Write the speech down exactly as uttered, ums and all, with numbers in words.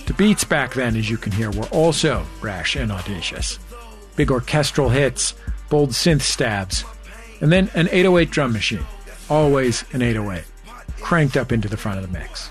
The beats back then, as you can hear, were also brash and audacious. Big orchestral hits, bold synth stabs, and then an eight oh eight drum machine. Always an eight oh eight, cranked up into the front of the mix.